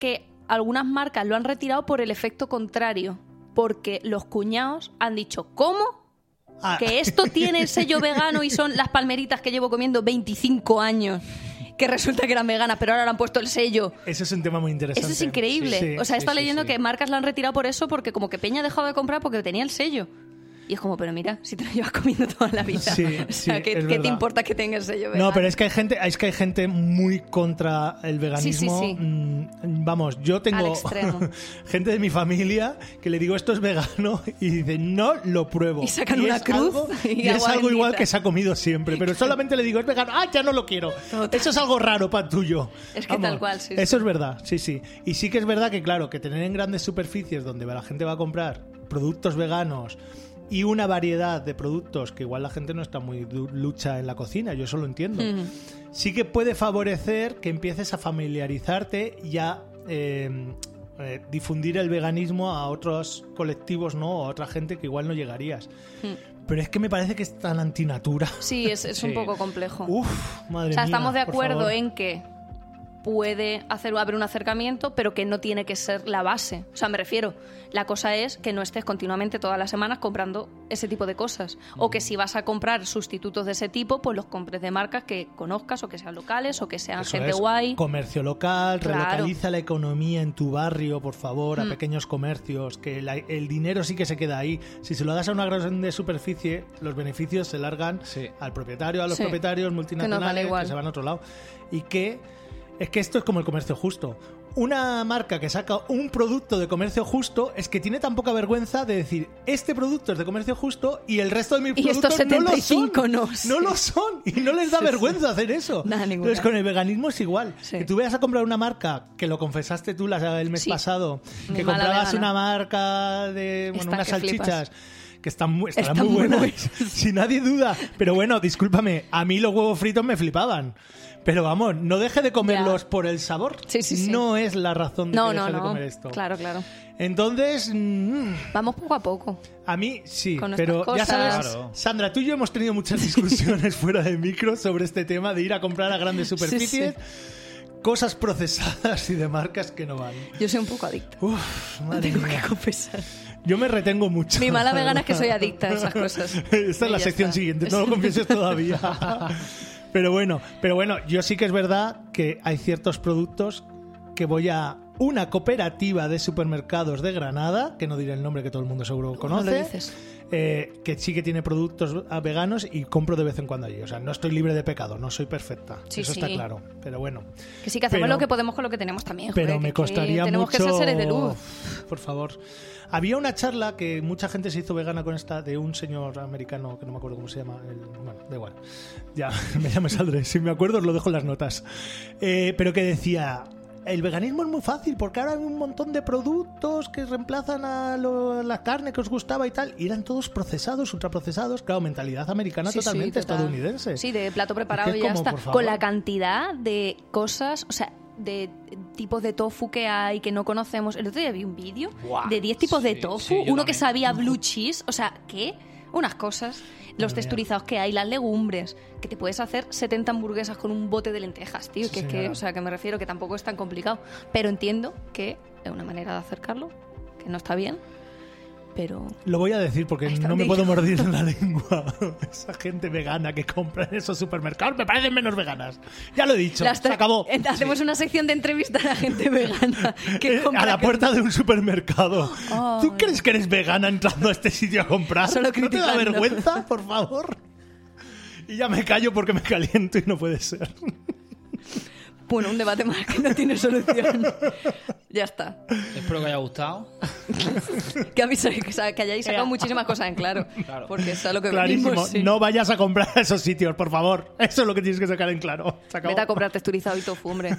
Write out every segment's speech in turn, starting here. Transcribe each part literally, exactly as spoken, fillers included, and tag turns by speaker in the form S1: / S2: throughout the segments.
S1: que algunas marcas lo han retirado por el efecto contrario, porque los cuñados han dicho, ¿cómo?
S2: Ah.
S1: Que esto tiene el sello vegano y son las palmeritas que llevo comiendo veinticinco años, que resulta que eran veganas, pero ahora le han puesto el sello.
S2: Ese es un tema muy interesante.
S1: Eso es increíble.
S2: Sí, sí,
S1: o sea, he estado
S2: sí,
S1: leyendo
S2: sí.
S1: que marcas lo han retirado por eso, porque como que Peña ha dejado de comprar porque tenía el sello. Y es como, pero mira, si te lo llevas comiendo toda la vida.
S2: Sí,
S1: o sea,
S2: sí,
S1: ¿qué,
S2: es
S1: ¿qué
S2: verdad.
S1: te importa que tenga el sello vegano?
S2: No, pero es que hay gente, es que hay gente muy contra el veganismo.
S1: Sí, sí, sí.
S2: Mm, Vamos, yo
S1: Al
S2: tengo
S1: extremo.
S2: gente de mi familia que le digo esto es vegano y dice no lo pruebo.
S1: Y sacan una
S2: es
S1: cruz
S2: algo,
S1: y
S2: y es
S1: agua
S2: algo igual
S1: bendita.
S2: que se ha comido siempre, pero solamente le digo es vegano, ah, ya no lo quiero.
S1: Total.
S2: Eso es algo raro para tuyo.
S1: Es que tal cual, sí,
S2: Eso
S1: sí.
S2: es verdad, sí, sí. Y sí que es verdad que claro, que tener en grandes superficies donde la gente va a comprar productos veganos y una variedad de productos que igual la gente no está muy du- lucha en la cocina, yo eso lo entiendo.
S1: Mm.
S2: Sí que puede favorecer que empieces a familiarizarte y a eh, eh, difundir el veganismo a otros colectivos, ¿no? A otra gente que igual no llegarías.
S1: Mm.
S2: Pero es que me parece que es tan antinatura.
S1: Sí, es, es un
S3: Sí.
S1: poco complejo.
S2: Uf, madre
S1: o sea,
S2: mía,
S1: estamos de
S2: por
S1: acuerdo
S2: favor.
S1: en que puede hacer haber un acercamiento, pero que no tiene que ser la base. O sea, me refiero, la cosa es que no estés continuamente todas las semanas comprando ese tipo de cosas. O que si vas a comprar sustitutos de ese tipo, pues los compres de marcas que conozcas o que sean locales o que sean
S2: Eso
S1: gente
S2: es,
S1: guay.
S2: comercio local,
S1: Claro.
S2: relocaliza la economía en tu barrio, por favor, a
S1: Mm.
S2: pequeños comercios, que la- el dinero sí que se queda ahí. Si se lo das a una grande superficie, los beneficios se largan
S3: Sí.
S2: al propietario, a los
S1: Sí.
S2: propietarios
S1: Que nos
S2: multinacionales
S1: da
S2: que,
S1: igual.
S2: se van a otro lado. Y que es que esto es como el comercio justo. Una marca que saca un producto de comercio justo es que tiene tan poca vergüenza de decir este producto es de comercio justo y el resto de mis
S1: Y estos
S2: productos no lo
S1: setenta y cinco
S2: son.
S1: no,
S2: No
S1: sí.
S2: lo son y no les da
S1: Sí, sí.
S2: vergüenza hacer eso.
S1: Nada, ninguna.
S2: Entonces con el veganismo es igual.
S1: Sí.
S2: Que tú vayas a comprar una marca que lo confesaste tú la- el mes
S1: Sí.
S2: pasado,
S1: Mi
S2: que
S1: mala
S2: comprabas
S1: vegana.
S2: una marca de bueno,
S1: Están
S2: unas
S1: que
S2: salchichas.
S1: flipas.
S2: Que están muy, estarán
S1: Están
S2: muy
S1: muy
S2: buenas,
S1: buenas.
S2: sin nadie duda. Pero bueno, discúlpame, a mí los huevos fritos me flipaban. Pero vamos, no deje de comerlos
S1: Ya.
S2: por el sabor.
S1: Sí, sí, sí.
S2: No es la razón de
S1: No,
S2: que
S1: no,
S2: deje de
S1: no.
S2: comer esto.
S1: Claro, claro.
S2: Entonces, mm,
S1: Vamos poco a poco.
S2: a mí sí,
S1: Con
S2: pero
S1: nuestras
S2: ya sabes,
S1: cosas.
S3: Claro.
S2: Sandra, tú y yo hemos tenido muchas discusiones fuera de micro sobre este tema de ir a comprar a grandes superficies cosas procesadas y de marcas que no van.
S1: Yo soy un poco adicta.
S2: Uf, madre
S1: Tengo
S2: mía.
S1: que confesar.
S2: Yo me retengo mucho.
S1: Mi mala
S2: la
S1: vegana es que
S2: verdad.
S1: soy adicta a esas cosas.
S2: Esta es
S1: Y
S2: la
S1: ya
S2: sección
S1: está.
S2: siguiente, no lo confieses todavía. Pero bueno, pero bueno, yo sí que es verdad que hay ciertos productos que voy a una cooperativa de supermercados de Granada, que no diré el nombre que todo el mundo seguro conoce,
S1: No lo dices.
S2: eh, que sí que tiene productos ah, veganos y compro de vez en cuando allí. O sea, no estoy libre de pecado, no soy perfecta.
S1: Sí,
S2: Eso
S1: sí.
S2: está claro. Pero bueno.
S1: Que sí que hacemos
S2: Pero-
S1: lo que podemos con lo que tenemos también.
S2: Pero
S1: joder,
S2: me
S1: que-
S2: costaría
S1: que tenemos
S2: mucho.
S1: que ser seres de luz.
S2: Por favor. Había una charla que mucha gente se hizo vegana con esta de un señor americano que no me acuerdo cómo se llama. el- bueno, da igual. Ya, me ya me saldré. Si me acuerdo, os lo dejo en las notas. Eh, pero que decía. El veganismo es muy fácil porque ahora hay un montón de productos que reemplazan a lo- la carne que os gustaba y tal, y eran todos procesados, ultraprocesados. Claro, mentalidad americana
S1: Sí, sí,
S2: totalmente
S1: total.
S2: estadounidense.
S1: Sí, de plato preparado
S2: Es que
S1: y ya
S2: como,
S1: está.
S2: por favor.
S1: Con la cantidad de cosas, o sea, de tipos de tofu que hay que no conocemos. El otro día vi un vídeo
S3: Buah,
S1: de diez tipos de
S3: sí,
S1: tofu,
S3: sí, yo
S1: uno que
S3: también.
S1: sabía blue cheese, o sea, ¿qué? Unas cosas. Los
S2: Madre
S1: texturizados que hay, las legumbres, que te puedes hacer setenta hamburguesas con un bote de lentejas, tío,
S2: Sí,
S1: que es que,
S2: señora.
S1: o sea, que me refiero que tampoco es tan complicado, pero entiendo que es una manera de acercarlo, que no está bien, pero
S2: Lo voy a decir porque
S1: Ahí está,
S2: no me
S1: dilo.
S2: puedo mordir en la lengua. Esa gente vegana que compra en esos supermercados me parecen menos veganas. Ya lo he dicho,
S1: Las
S2: se
S1: tra-
S2: acabó.
S1: Hacemos una sección de entrevistas a gente vegana que
S2: Eh,
S1: compra
S2: a la
S1: que-
S2: puerta de un supermercado.
S1: Ay.
S2: ¿Tú crees que eres vegana entrando a este sitio a comprar?
S1: Solo
S2: ¿No te da
S1: criticando.
S2: vergüenza, por favor? Y ya me callo porque me caliento y no puede ser.
S1: Bueno, un debate más que no tiene solución. Ya está.
S3: Espero que haya gustado.
S1: Que, habéis, que sa- que hayáis sacado muchísimas cosas en claro.
S3: Claro.
S1: Porque es a lo que
S2: Clarísimo.
S1: venimos. Sí.
S2: No vayas a comprar a esos sitios, por favor. Eso es lo que tienes que sacar en claro. Se acabó.
S1: Vete a comprar texturizado y tofu, hombre.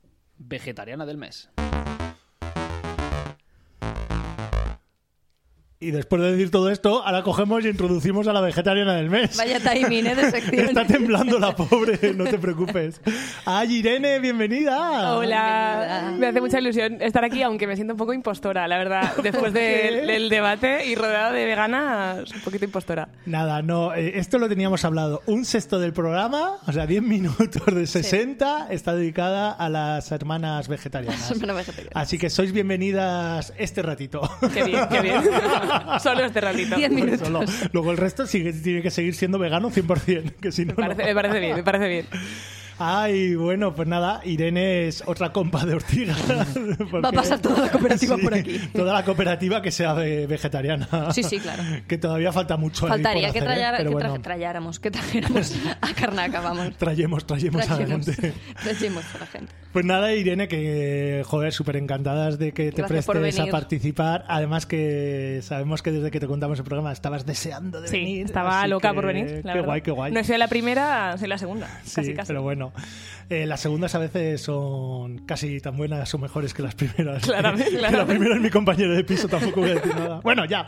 S3: Vegetariana del mes.
S2: Y después de decir todo esto, ahora cogemos y introducimos a la vegetariana del mes.
S1: Vaya timing, ¿eh? De sección.
S2: Está temblando la pobre, no te preocupes. ¡Ay, Irene, bienvenida!
S3: Hola,
S1: Bienvenida.
S3: me hace mucha ilusión estar aquí, aunque me siento un poco impostora, la verdad. Después de- del debate y rodeada de veganas, un poquito impostora.
S2: Nada, no, eh, esto lo teníamos hablado. Un sexto del programa, o sea, diez minutos de sesenta, está dedicada a las hermanas vegetarianas.
S1: Hermana vegetariana.
S2: Así que sois bienvenidas este ratito.
S3: Qué bien, qué bien. Solo este ratito.
S1: Diez minutos.
S2: Solo. Luego el resto sigue, tiene que seguir siendo vegano cien por ciento, que si no,
S3: Me parece,
S2: no.
S3: me parece bien, me parece bien.
S2: Ay, bueno, pues nada, Irene es otra compa de Ortiga.
S1: Va a pasar toda la cooperativa por aquí.
S2: Toda la cooperativa que sea ve- vegetariana.
S1: Sí, sí, claro.
S2: Que todavía falta mucho ahí
S1: Faltaría
S2: por
S1: que,
S2: hacer, ¿eh?
S1: trayara-
S2: Pero
S1: que
S2: bueno,
S1: tra- trayáramos, que trajéramos a Carnaca, vamos.
S2: trayemos, trayemos a la
S1: Trayemos,
S2: gente.
S1: trayemos a la gente.
S2: Pues nada, Irene, que joder, súper encantadas de que te
S1: Gracias por
S2: prestes a
S1: venir.
S2: participar. Además que sabemos que desde que te contamos el programa estabas deseando de
S3: Sí,
S2: venir.
S3: estaba
S2: así
S3: loca
S2: que
S3: por venir. La
S2: qué
S3: verdad.
S2: guay, qué guay.
S3: No soy la primera, soy la segunda.
S2: Sí,
S3: casi, casi.
S2: pero bueno, eh, las segundas a veces son casi tan buenas o mejores que las primeras.
S3: Claramente,
S2: Que la
S3: claramente.
S2: primera es mi compañero de piso, tampoco voy a decir nada. Bueno, ya.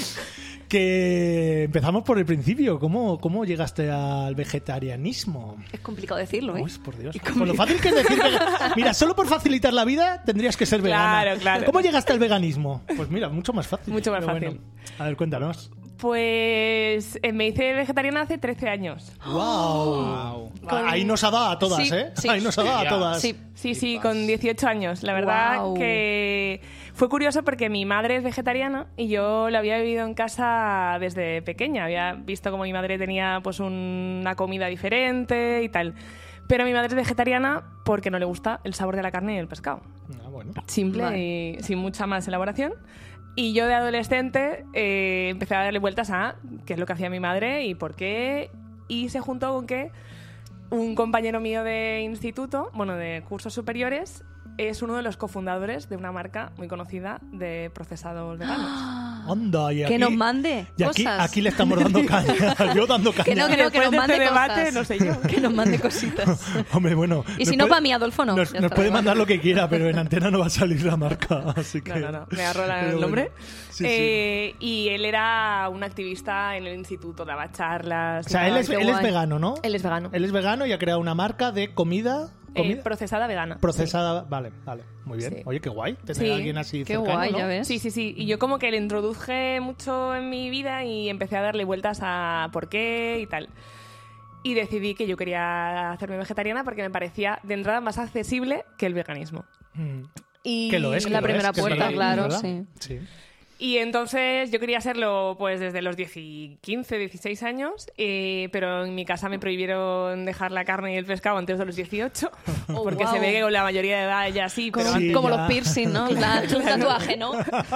S2: Que empezamos por el principio. ¿Cómo, cómo llegaste al vegetarianismo?
S1: Es complicado decirlo, ¿eh?
S2: Uy, por Dios.
S1: Y
S2: Con lo fácil que es decir vega- Mira, solo por facilitar la vida tendrías que ser vegana.
S3: Claro, claro.
S2: ¿Cómo llegaste al veganismo? Pues mira, mucho más fácil.
S3: Mucho más
S2: Pero
S3: fácil.
S2: bueno, a ver, cuéntanos.
S3: Pues eh, me hice vegetariana hace trece años.
S2: ¡Wow!
S3: Con-
S2: Ahí nos ha dado a todas,
S1: Sí,
S2: ¿eh?
S1: sí.
S2: Ahí nos ha dado a todas.
S1: Sí.
S3: Sí, sí, con dieciocho años. La verdad
S1: Guau.
S3: que fue curioso porque mi madre es vegetariana y yo la había vivido en casa desde pequeña. Había visto como mi madre tenía pues un- una comida diferente y tal. Pero mi madre es vegetariana porque no le gusta el sabor de la carne y el pescado.
S2: Ah, bueno.
S3: Simple
S1: Vale.
S3: y sin mucha más elaboración. Y yo de adolescente eh, empecé a darle vueltas a qué es lo que hacía mi madre y por qué. Y se juntó con que un compañero mío de instituto, bueno, de cursos superiores, es uno de los cofundadores de una marca muy conocida de procesados veganos.
S2: Anda, y
S1: Que
S2: aquí,
S1: nos mande
S2: y aquí,
S1: cosas.
S2: aquí le estamos dando caña. Yo dando caña.
S1: Que no, que no, que
S3: Después
S1: nos
S3: de
S1: mande
S3: este
S1: cosas.
S3: debate, no sé yo.
S1: Que nos mande cositas.
S2: Hombre, bueno.
S1: Y si
S2: nos
S1: no,
S2: puede-
S1: para mí, Adolfo, no.
S2: Nos,
S1: Ya
S2: nos
S1: está,
S2: puede
S1: da igual.
S2: mandar lo que quiera, pero en antena no va a salir la marca. Así que...
S3: No, no, no, me agarró la-
S2: Pero
S3: el nombre.
S2: bueno. Sí, sí.
S3: Eh, y él era un activista en el instituto, daba charlas.
S2: O sea,
S3: y
S2: él
S3: tal.
S2: es,
S1: qué
S2: él es
S1: guay.
S2: vegano, ¿no?
S3: Él es vegano.
S2: Él es vegano y ha creado una marca de comida...
S3: Eh,
S2: comida
S3: procesada vegana.
S2: procesada. Vale, vale. Muy bien.
S3: Sí.
S2: Oye, qué guay tener
S3: Sí.
S2: a alguien así
S1: Qué
S2: cercano,
S1: guay,
S2: ¿no?
S1: ya ves.
S3: Sí, sí, sí. Y yo como que le introduje mucho en mi vida y empecé a darle vueltas a por qué y tal. Y decidí que yo quería hacerme vegetariana porque me parecía de entrada más accesible que el veganismo.
S2: Mm.
S3: Y
S2: Que lo es, que
S1: la
S2: lo
S1: primera
S2: es, que es
S1: puerta,
S2: verdad,
S1: claro,
S2: ¿verdad?
S1: sí.
S2: Sí.
S3: Y entonces yo quería serlo pues desde los diez, quince, dieciséis años, eh, pero en mi casa me prohibieron dejar la carne y el pescado antes de los dieciocho,
S1: Oh,
S3: porque
S1: wow.
S3: se ve que con la mayoría de edad ya sí, pero
S1: Como,
S2: Sí,
S1: como
S2: ya.
S1: los piercing, ¿no? En plan, un tatuaje, ¿no?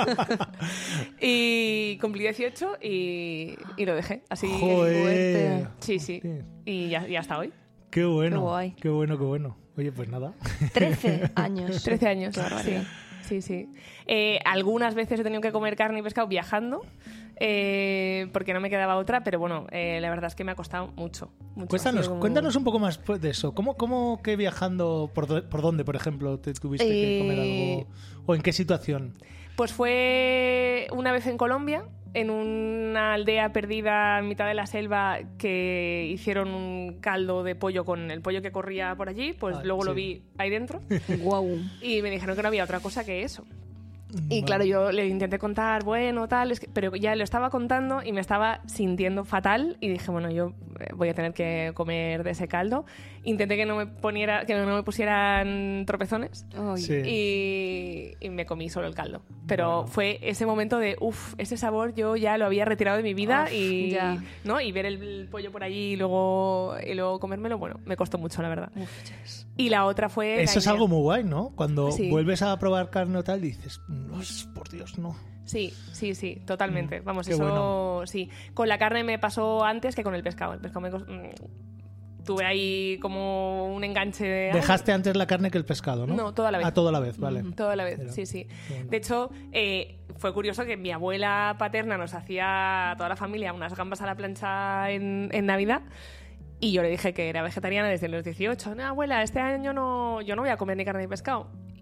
S3: Y cumplí dieciocho y, y lo dejé. Así
S2: Joder.
S3: Sí, sí.
S2: Hostia.
S3: Y ya, ya hasta hoy.
S2: Qué bueno.
S1: Qué guay.
S2: Qué bueno, qué bueno. Oye, pues nada.
S1: trece años.
S3: trece años.
S1: Qué barbaridad.
S3: Sí, sí, sí. Eh, algunas veces he tenido que comer carne y pescado viajando, eh, porque no me quedaba otra, pero bueno, eh, la verdad es que me ha costado mucho. mucho. Ha
S2: Cuéntanos,
S3: sido como-
S2: cuéntanos un poco más pues, de eso. ¿Cómo, cómo que viajando, por, do- por dónde, por ejemplo, te tuviste que comer
S3: Eh,
S2: algo? ¿O en qué situación?
S3: Pues fue una vez en Colombia, en una aldea perdida en mitad de la selva, que hicieron un caldo de pollo con el pollo que corría por allí, pues
S2: Ah,
S3: luego lo
S2: sí.
S3: vi ahí dentro
S1: Guau.
S3: y me dijeron que no había otra cosa que eso. Y
S2: Vale.
S3: claro, yo le intenté contar, bueno, tal, es que- pero ya lo estaba contando y me estaba sintiendo fatal y dije, bueno, yo eh, voy a tener que comer de ese caldo. Intenté que no me poniera, que no me pusieran tropezones.
S1: Ay.
S2: Sí.
S3: Y, y me comí solo el caldo. Pero
S2: Bueno.
S3: fue ese momento de, uff, ese sabor yo ya lo había retirado de mi vida
S1: Uf,
S3: y,
S1: ya.
S3: ¿no? y ver el pollo por allí y luego, y luego comérmelo, bueno, me costó mucho, la verdad.
S1: Uf, yes.
S3: Y la otra fue...
S2: Eso
S3: la
S2: es
S3: idea.
S2: algo muy guay, ¿no? Cuando
S3: Sí.
S2: vuelves a probar carne o tal, dices, no, es- por Dios, no.
S3: Sí, sí, sí, totalmente.
S2: Mm,
S3: Vamos,
S2: qué
S3: eso
S2: bueno.
S3: sí. Con la carne me pasó antes que con el pescado. El pescado me cos- mm, tuve ahí como un enganche de... ay,
S2: Dejaste antes la carne que el pescado, ¿no?
S3: No, toda la vez.
S2: Ah, toda la vez, vale.
S3: Toda la vez,
S2: Pero-
S3: sí, sí.
S2: qué bueno.
S3: De hecho, eh, fue curioso que mi abuela paterna nos hacía a toda la familia unas gambas a la plancha en, en Navidad. Y yo le dije que era vegetariana desde los dieciocho. No, abuela, este año no, yo no voy a comer ni carne ni pescado.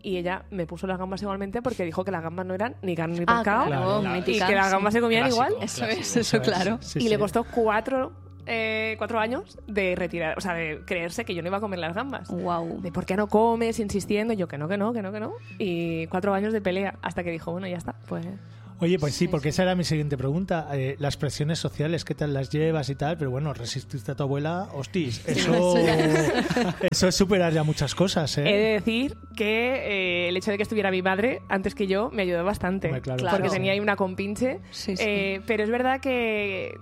S3: y ella me puso las gambas igualmente porque dijo que las gambas no eran ni carne ni
S1: Ah,
S3: pescado
S1: claro,
S2: Claro,
S3: y
S1: mítica,
S3: que las
S1: sí.
S3: gambas se comían
S2: Clásico,
S3: igual.
S1: Eso
S2: clásico,
S1: es, eso claro.
S2: Sí,
S3: y
S2: sí.
S3: le costó cuatro, eh, cuatro años de retirar, o sea, de creerse que yo no iba a comer las gambas.
S1: Wow.
S3: De por qué no comes, insistiendo, yo que no, que no, que no, que no. Y cuatro años de pelea hasta que dijo, bueno, ya está, pues...
S2: Oye, pues sí,
S1: Sí,
S2: porque
S1: sí.
S2: esa era mi siguiente pregunta. Eh, las presiones sociales, ¿qué tal las llevas y tal? Pero bueno, resististe a tu abuela, hostis, eso,
S1: eso ya
S2: eso es superar ya muchas cosas,
S3: He
S2: ¿eh?
S3: de decir que eh, el hecho de que estuviera mi madre antes que yo me ayudó bastante.
S2: Hombre, claro,
S3: porque
S1: claro.
S3: tenía ahí una compinche.
S1: Sí, sí.
S3: Eh, pero es verdad que,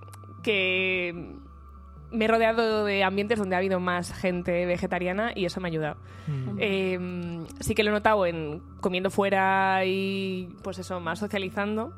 S3: que me he rodeado de ambientes donde ha habido más gente vegetariana y eso me ha ayudado.
S2: Mm.
S3: Eh, sí que lo he notado en comiendo fuera y pues eso, más socializando.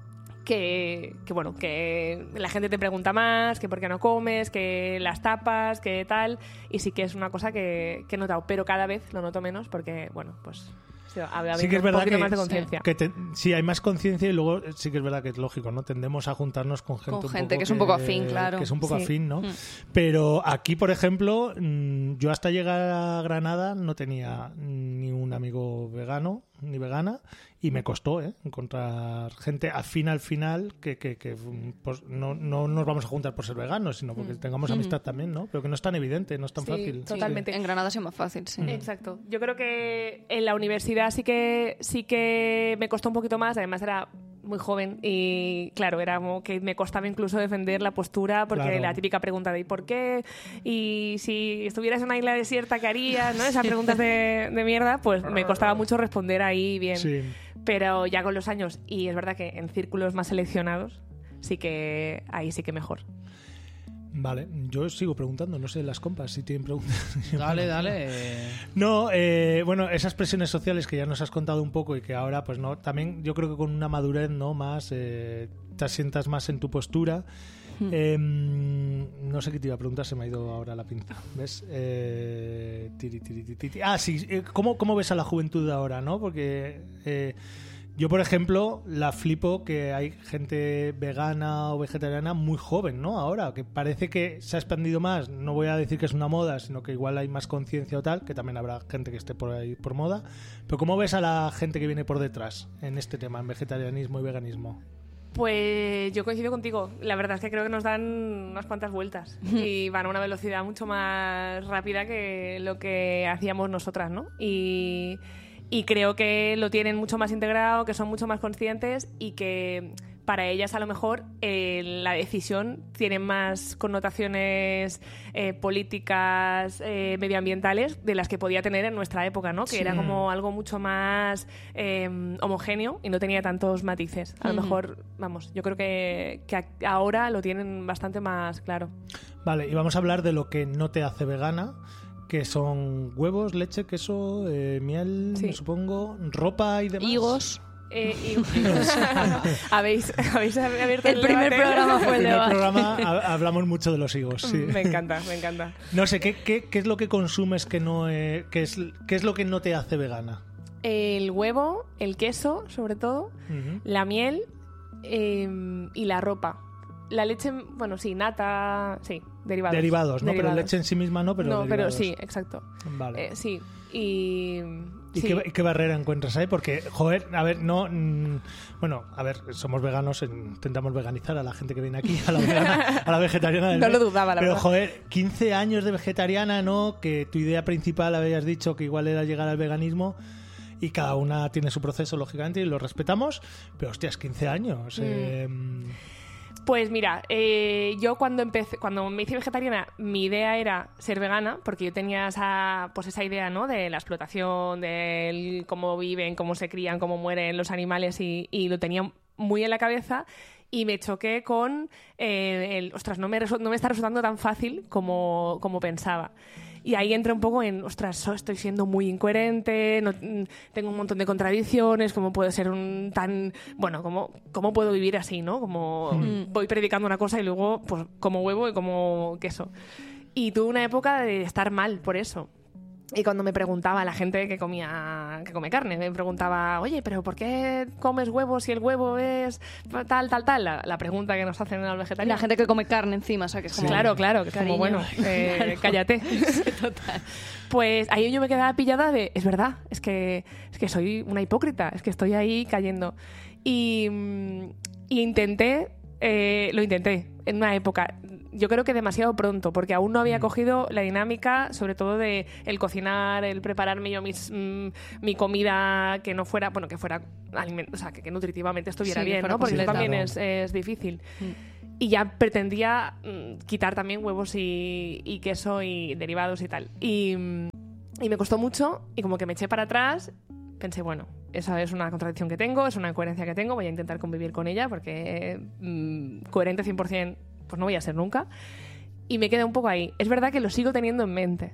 S3: Que, que bueno, que la gente te pregunta más, que por qué no comes, que las tapas, que tal, y sí que es una cosa que, que he notado, pero cada vez lo noto menos porque, bueno, pues sí, ha habido
S2: Sí que es
S3: un
S2: verdad
S3: poquito
S2: que,
S3: más de conciencia.
S2: que te- sí hay más conciencia y luego sí que es verdad que es lógico, ¿no? Tendemos a juntarnos con gente,
S1: Con
S2: un
S1: gente
S2: poco
S1: que es un poco afín, claro.
S2: Que es un poco
S3: Sí.
S2: afín, ¿no?
S1: Mm.
S2: Pero aquí, por ejemplo, mm, yo hasta llegar a Granada no tenía ni un amigo vegano ni vegana y me costó, ¿eh? Encontrar gente afín al final que, que, que pues, no, no nos vamos a juntar por ser veganos, sino porque tengamos amistad también, ¿no? Pero que no es tan evidente, no es tan
S3: Sí,
S2: fácil.
S3: total. Totalmente.
S1: En Granada sí es más fácil, sí.
S3: Exacto. Yo creo que en la universidad sí que sí que me costó un poquito más. Además era muy joven y claro, era como que me costaba incluso defender la postura porque
S2: Claro.
S3: la típica pregunta de ¿y por qué? Y si estuvieras en una isla desierta, ¿qué harías? ¿No? Esas preguntas de, de mierda, pues me costaba mucho responder ahí bien.
S2: Sí.
S3: Pero ya con los años, y es verdad que en círculos más seleccionados, sí que ahí sí que mejor.
S2: Vale, yo sigo preguntando, no sé, las compas si tienen preguntas.
S4: Dale, dale.
S2: No, eh, bueno, esas presiones sociales que ya nos has contado un poco y que ahora, pues no, también yo creo que con una madurez, ¿no? Más, eh, te asientas más en tu postura. Eh, no sé qué te iba a preguntar, se me ha ido ahora la pinza. ¿Ves? Eh, tiri, tiri, tiri, tiri. Ah, sí, eh, ¿cómo, ¿cómo ves a la juventud de ahora, no? Porque eh, yo, por ejemplo, la flipo que hay gente vegana o vegetariana muy joven, ¿no? Ahora, que parece que se ha expandido más. No voy a decir que es una moda, sino que igual hay más conciencia o tal, que también habrá gente que esté por ahí por moda. Pero ¿cómo ves a la gente que viene por detrás en este tema, en vegetarianismo y veganismo?
S3: Pues yo coincido contigo. La verdad es que creo que nos dan unas cuantas vueltas y van a una velocidad mucho más rápida que lo que hacíamos nosotras, ¿no? Y, y creo que lo tienen mucho más integrado, que son mucho más conscientes y que para ellas a lo mejor eh, la decisión tiene más connotaciones eh, políticas, eh, medioambientales de las que podía tener en nuestra época, ¿no? Que
S1: Sí.
S3: era como algo mucho más eh, homogéneo y no tenía tantos matices. A lo
S1: Ujú.
S3: mejor, vamos, yo creo que, que a- ahora lo tienen bastante más claro.
S2: Vale, y vamos a hablar de lo que no te hace vegana, que son huevos, leche, queso, eh, miel,
S3: Sí.
S2: supongo, ropa y demás.
S1: Higos.
S3: Eh, y- ¿Habéis, habéis abierto
S1: El primer
S3: debate?
S1: programa
S2: En
S1: fue
S2: el
S1: el
S2: primer
S1: debate.
S2: programa ha- hablamos mucho de los higos, sí.
S3: Me encanta, me encanta.
S2: No sé, ¿qué, qué, qué es lo que consumes que no eh, qué es, qué es lo que no te hace vegana?
S3: El huevo, el queso, sobre todo,
S2: Ujú.
S3: la miel eh, y la ropa. La leche, bueno, sí, nata, sí, derivados.
S2: Derivados, ¿no? Pero
S3: Derivados.
S2: leche en sí misma no, pero
S3: no, pero
S2: derivados.
S3: sí, exacto.
S2: Vale.
S3: Eh, sí, y...
S2: ¿Y
S3: sí.
S2: qué, y qué barrera encuentras ahí? Porque, joder, a ver, no... mm, bueno, a ver, somos veganos, intentamos veganizar a la gente que viene aquí, a la, vegana, a la vegetariana del
S3: No lo
S2: mes.
S3: dudaba, la
S2: Pero,
S3: verdad.
S2: joder, quince años de vegetariana, ¿no? Que tu idea principal habías dicho que igual era llegar al veganismo y cada una tiene su proceso, lógicamente, y lo respetamos, pero, hostias, quince años.
S3: Mm.
S2: eh,
S3: Pues mira, eh, yo cuando empecé, cuando me hice vegetariana, mi idea era ser vegana, porque yo tenía esa, pues esa idea, ¿no? De la explotación, de cómo viven, cómo se crían, cómo mueren los animales, y, y lo tenía muy en la cabeza. Y me choqué con eh, el, ostras, no me, resu- no me está resultando tan fácil como, como pensaba. Y ahí entré un poco en, ostras, so- estoy siendo muy incoherente, no, mm, tengo un montón de contradicciones, ¿cómo puedo ser un tan... Bueno, ¿cómo, cómo puedo vivir así, no? Como
S1: Mm.
S3: voy predicando una cosa y luego, pues, como huevo y como queso. Y tuve una época de estar mal por eso. Y cuando me preguntaba la gente que comía que come carne, me preguntaba, oye, pero ¿por qué comes huevos si el huevo es tal, tal, tal? La, la pregunta que nos hacen a los vegetarianos.
S1: La gente que come carne encima, o sea, que es como...
S3: Sí. Claro, claro, que es
S1: Cariño.
S3: como, bueno, eh,
S1: Claro.
S3: cállate.
S1: Total.
S3: Pues ahí yo me quedaba pillada de, es verdad, es que, es que soy una hipócrita, es que estoy ahí cayendo. Y, mm, y intenté, eh, lo intenté en una época, yo creo que demasiado pronto, porque aún no había cogido la dinámica, sobre todo de el cocinar, el prepararme yo mis, mm, mi comida que no fuera, bueno, que fuera aliment- o sea, que, que nutritivamente estuviera
S1: Sí, que
S3: bien,
S1: fuera
S3: ¿no? Porque eso
S1: completa.
S3: también
S2: Claro.
S3: es, es difícil.
S1: Mm.
S3: Y ya pretendía mm, quitar también huevos y, y queso y derivados y tal. Y, mm, y me costó mucho y como que me eché para atrás, pensé, bueno, esa es una contradicción que tengo, es una incoherencia que tengo, voy a intentar convivir con ella porque mm, coherente cien por ciento pues no voy a ser nunca. Y me quedé un poco ahí. Es verdad que lo sigo teniendo en mente,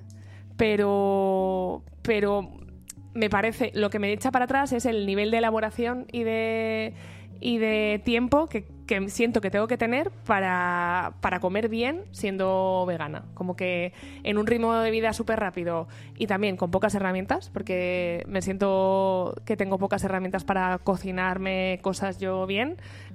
S3: pero, pero me parece, lo que me echa para atrás es el nivel de elaboración y de, y de tiempo que, que siento que tengo que tener para, para comer bien siendo vegana. Como que en un ritmo de vida súper rápido y también con pocas herramientas, porque me siento que tengo pocas herramientas para cocinarme cosas yo bien.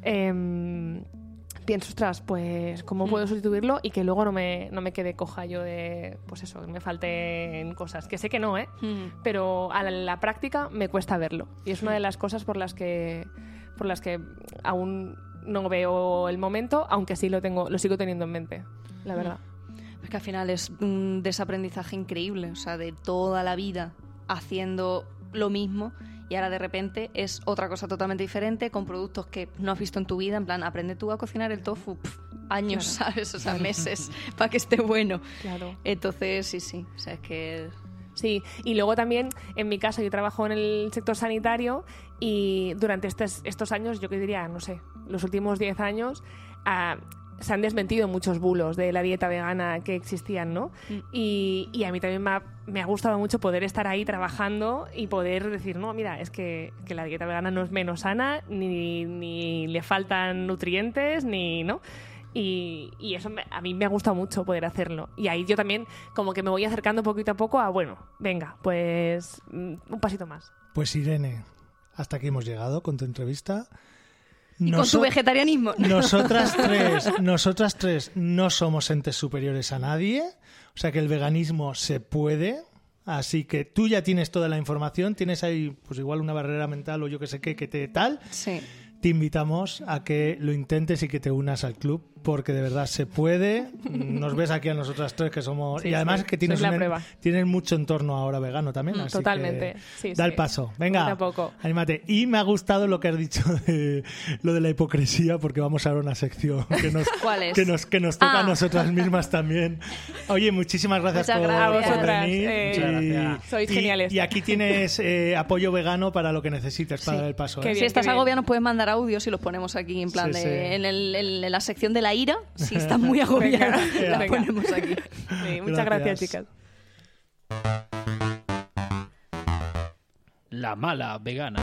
S3: Eh, pienso, ostras, pues cómo puedo sustituirlo y que luego no me, no me quede coja yo de, pues eso, me falten cosas. Que sé que no, ¿eh?
S1: Mm.
S3: Pero a la, la práctica me cuesta verlo. Y es una de las cosas por las que, por las que aún no veo el momento, aunque sí lo tengo, lo sigo teniendo en mente, la verdad.
S1: Es que al final es un desaprendizaje increíble, o sea, de toda la vida haciendo lo mismo y ahora de repente es otra cosa totalmente diferente con productos que no has visto en tu vida, en plan, aprende tú a cocinar el tofu, pf, años,
S3: Claro.
S1: ¿sabes? O sea, meses para que esté bueno.
S3: Claro.
S1: Entonces, sí, sí, o sea, es que...
S3: Sí, y luego también, en mi caso, yo trabajo en el sector sanitario y durante estos, estos años, yo que diría, no sé, los últimos diez años, ah, se han desmentido muchos bulos de la dieta vegana que existían, ¿no?
S1: Mm.
S3: Y, y a mí también me ha, me ha gustado mucho poder estar ahí trabajando y poder decir, no, mira, es que, que la dieta vegana no es menos sana, ni, ni le faltan nutrientes, ni, ¿no? Y, y eso me- a mí me ha gustado mucho poder hacerlo. Y ahí yo también como que me voy acercando poquito a poco a, bueno, venga, pues mm, un pasito más.
S2: Pues Irene, hasta aquí hemos llegado con tu entrevista.
S1: Y con
S2: Noso-
S1: tu vegetarianismo.
S2: Nosotras tres, nosotras tres no somos entes superiores a nadie, o sea que el veganismo se puede, así que tú ya tienes toda la información, tienes ahí pues igual una barrera mental o yo que sé qué, que te tal,
S1: Sí.
S2: te invitamos a que lo intentes y que te unas al club, porque de verdad se puede. Nos ves aquí a nosotras tres que somos...
S3: Sí,
S2: y además
S3: sí,
S2: que tienes,
S3: sois la
S2: un-
S3: prueba.
S2: tienes mucho entorno ahora vegano también.
S3: Mm,
S2: así
S3: totalmente,
S2: que
S3: sí,
S2: da
S3: sí.
S2: el paso. Venga,
S3: Poquito a poco.
S2: anímate. Y me ha gustado lo que has dicho de lo de la hipocresía, porque vamos ahora a una sección que nos,
S1: ¿Cuál es?
S2: que nos, que nos toca
S1: Ah.
S2: a nosotras mismas también. Oye, muchísimas gracias
S1: Muchas
S2: por,
S1: gracias.
S2: por
S1: A vosotras,
S2: venir.
S3: eh,
S2: Y-
S4: Muchas gracias.
S3: Sois
S2: y-
S3: geniales.
S2: Y aquí tienes eh, apoyo vegano para lo que necesites para
S1: Sí.
S2: dar el paso.
S3: Qué
S2: ¿eh?
S3: bien.
S1: Si estás
S3: qué bien.
S1: agobiada nos puedes mandar audios y los ponemos aquí en plan
S2: Sí,
S1: de
S2: sí.
S1: En, el- en- en la sección de la ira. Si estás muy agobiada,
S3: Venga,
S1: la
S3: venga.
S1: ponemos aquí.
S3: Sí, muchas gracias,
S2: Gracias.
S3: chicas.
S4: La mala vegana.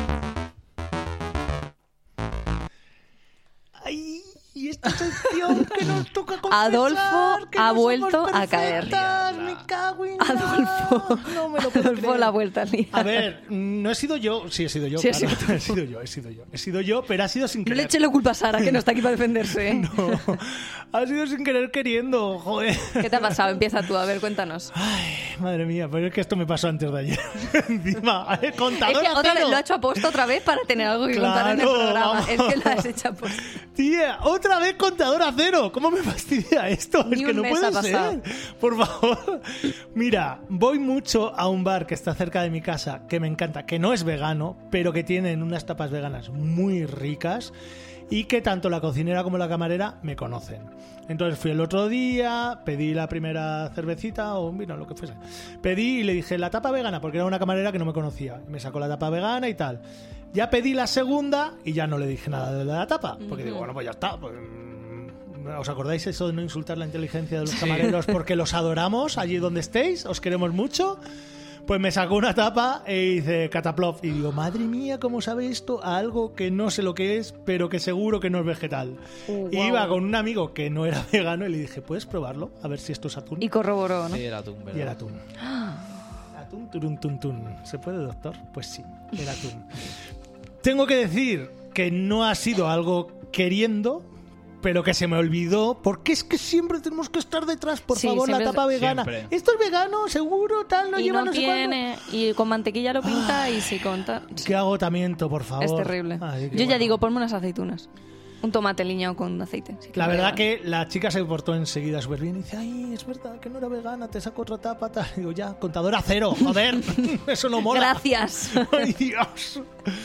S2: Ay, y esta sección que nos toca confesar
S1: Adolfo
S2: que
S1: ha
S2: no somos
S1: vuelto a caer.
S2: perfectas, me cago en nada.
S1: Adolfo.
S2: No me lo puedo
S1: Adolfo
S2: creer.
S1: la vuelta al día.
S2: A ver, no he sido yo, sí he sido yo,
S1: Sí, has
S2: claro.
S1: sido tú.
S2: he sido yo, he sido yo, he sido yo, pero ha sido sin
S1: No
S2: querer.
S1: le eches la culpa a Sara, que no está aquí para defenderse. ¿eh?
S2: No, ha sido sin querer queriendo, joder.
S1: ¿Qué te ha pasado? Empieza tú, a ver, cuéntanos.
S2: Ay, madre mía, pero es que esto me pasó antes de ayer. Encima, eh,
S1: Es
S2: contador
S1: que otra
S2: cero.
S1: vez lo ha hecho aposta otra vez para tener algo que contar en el
S2: Claro,
S1: programa.
S2: vamos.
S1: Es que lo has hecho aposta.
S2: Tía, otra vez contador a cero. ¿Cómo me fastidia esto?
S1: Ni
S2: es que
S1: un
S2: no
S1: mes
S2: puede
S1: ha pasado.
S2: ser. Por favor. Mira, voy mucho a un bar que está cerca de mi casa, que me encanta, que no es vegano, pero que tienen unas tapas veganas muy ricas y que tanto la cocinera como la camarera me conocen. Entonces fui el otro día, pedí la primera cervecita o un vino, lo que fuese. Pedí y le dije la tapa vegana, porque era una camarera que no me conocía. Me sacó la tapa vegana y tal. Ya pedí la segunda y ya no le dije nada de la tapa, porque digo, bueno, pues ya está. Pues, mm, ¿os acordáis eso de no insultar la inteligencia de los camareros porque los adoramos allí donde estéis? ¿Os queremos mucho? Pues me sacó una tapa e dice Cataplov. Y digo, madre mía, ¿cómo sabe esto a algo que no sé lo que es, pero que seguro que no es vegetal?
S3: Uh,
S2: Y
S3: wow.
S2: iba con un amigo que no era vegano y le dije, ¿puedes probarlo? A ver si esto es atún.
S1: Y corroboró, ¿no?
S4: Sí, era atún, ¿verdad?
S2: Y era atún. Atún, turun, tun, tun. ¿Se puede, doctor? Pues sí, el atún. Tengo que decir que no ha sido algo queriendo, pero que se me olvidó, porque es que siempre tenemos que estar detrás, por
S1: Sí,
S2: favor, la
S1: siempre-
S2: tapa vegana.
S4: siempre.
S2: Esto es vegano, seguro, tal, no
S1: y
S2: lleva
S1: no
S2: no sé
S1: tiene, y con mantequilla lo pinta y si conta.
S2: cuánto. Qué agotamiento, por favor.
S1: Es terrible.
S2: Ay, qué
S1: Yo ya
S2: bueno.
S1: digo, ponme unas aceitunas. Un tomate liñado con aceite. sí,
S2: La
S1: es
S2: verdad
S1: vegano.
S2: que la chica se portó enseguida súper bien y dice, ay, es verdad que no era vegana, te saco otra tapa, tal. Digo, ya, contadora cero, joder, eso no mola.
S1: Gracias.
S2: Ay, Dios.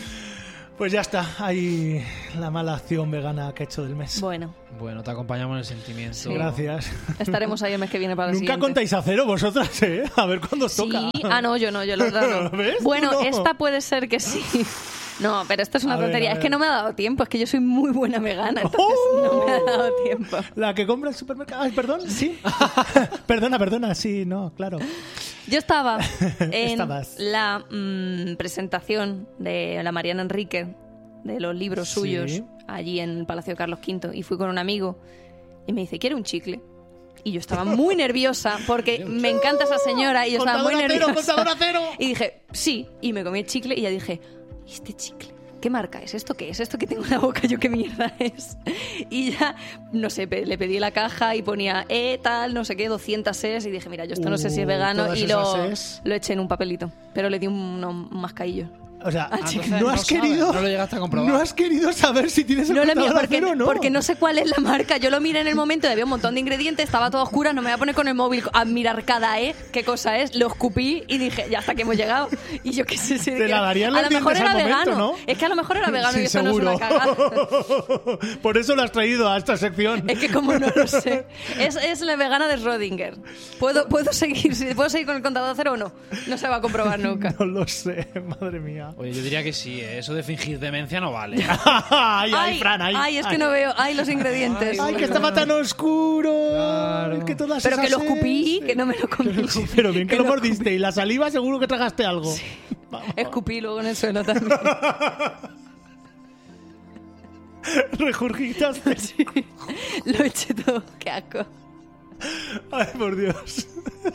S2: Pues ya está, ahí la mala acción vegana que he hecho del mes.
S1: Bueno,
S4: Bueno, te acompañamos en el sentimiento.
S1: Sí.
S2: Gracias.
S1: estaremos ahí el mes que viene para el
S2: Nunca
S1: siguiente.
S2: contáis a cero vosotras, ¿eh? A ver cuándo os
S1: Sí,
S2: toca.
S1: ah, no, yo no, yo lo he dado.
S2: ¿Ves?
S1: Bueno,
S2: No.
S1: esta puede ser que sí. No, pero esto es una
S2: A ver,
S1: tontería.
S2: a
S1: Es que
S2: ver.
S1: no me ha dado tiempo, es que yo soy muy buena vegana, entonces no me ha dado tiempo.
S2: La que compra en el supermercado. Ay, perdón, sí. perdona, perdona, sí, no, claro.
S1: Yo estaba en
S2: Estabas.
S1: la mm, presentación de la Mariana Enrique, de los libros
S2: Sí.
S1: suyos, allí en el Palacio de Carlos quinto, y fui con un amigo y me dice, ¿quiere un chicle? Y yo estaba muy nerviosa porque me encanta esa señora y yo estaba muy
S2: Contadora cero,
S1: nerviosa.
S2: contadora cero.
S1: Y dije, sí, y me comí el chicle y ya dije, ¿y este chicle? ¿Qué marca es? ¿Esto qué es? ¿Esto que tengo en la boca yo qué mierda es? Y ya, no sé, pe- le pedí la caja y ponía, eh, tal, no sé qué, doscientas es, y dije, mira, yo esto no sé si es
S2: Uh,
S1: vegano,
S2: todas
S1: y lo,
S2: esas es.
S1: lo eché en un papelito, pero le di un, un mascaillo.
S2: O sea,
S4: Entonces,
S2: no has
S4: sabes,
S2: querido.
S4: no lo llegaste a comprobar.
S2: No has querido saber si tienes el
S1: No le mío,
S2: contador a
S1: porque,
S2: cero o no.
S1: porque no sé cuál es la marca. Yo lo miré en el momento y había un montón de ingredientes, estaba todo oscuro, no me voy a poner con el móvil a mirar cada E, qué cosa es. Lo escupí y dije, ya hasta que hemos llegado. Y yo qué sé si
S2: Te la darían
S1: a
S2: los
S1: lo mejor
S2: dientes
S1: era
S2: al momento,
S1: vegano.
S2: ¿no?
S1: Es que a lo mejor era vegano
S2: Sí,
S1: y esto no
S2: seguro.
S1: es una cagada.
S2: Por eso lo has traído a esta sección.
S1: Es que como no lo sé. Es, es la vegana de Rodinger. ¿Puedo, puedo, seguir, ¿Puedo seguir con el contador cero o no? No se va a comprobar nunca.
S2: No lo sé, madre mía.
S4: Oye, yo diría que sí, ¿eh? Eso de fingir demencia no vale.
S2: ay, ay, Fran, ay.
S1: ay, es que
S2: ay.
S1: no veo. Ay, los ingredientes.
S2: Ay, que estaba tan oscuro.
S4: Claro.
S2: Que todas
S1: Pero que
S2: esas
S1: lo escupí,
S2: es-
S1: que no me lo comí.
S2: Pero bien que, lo
S1: lo
S2: mordiste. Y la saliva seguro que tragaste algo. Vamos.
S1: Escupí luego en el suelo también.
S2: Regurgitaste.
S1: Lo eché todo. Qué asco.
S2: Ay, por Dios.